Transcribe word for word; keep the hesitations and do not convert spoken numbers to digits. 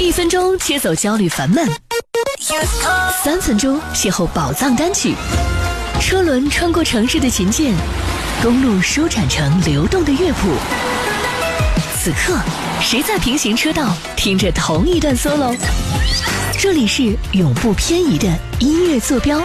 一分钟切走焦虑烦闷，三分钟邂逅宝藏单曲。车轮穿过城市的琴键，公路舒展成流动的乐谱。此刻，谁在平行车道听着同一段 solo？ 这里是永不偏移的音乐坐标。